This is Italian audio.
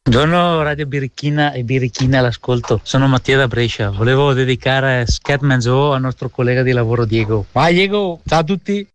Buongiorno Radio Birichina e Birichina all'ascolto. Sono Mattia da Brescia. Volevo dedicare Scatman Joe al nostro collega di lavoro Diego. Vai Diego, ciao a tutti.